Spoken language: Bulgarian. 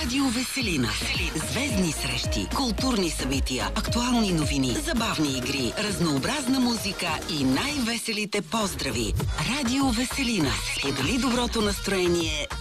Радио Веселина. Звездни срещи, културни събития, актуални новини, забавни игри, разнообразна музика и най-веселите поздрави. Радио Веселина. Сподели доброто настроение